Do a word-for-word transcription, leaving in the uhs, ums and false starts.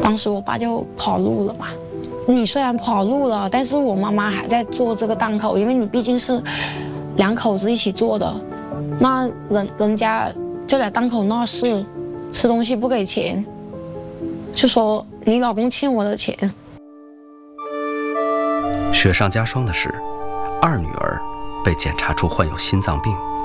当时我爸就跑路了嘛。你虽然跑路了，但是我妈妈还在做这个档口，因为你毕竟是两口子一起做的，那人人家就在档口闹事，吃东西不给钱，就说你老公欠我的钱。 雪上加霜的是，二女儿被检查出患有心脏病。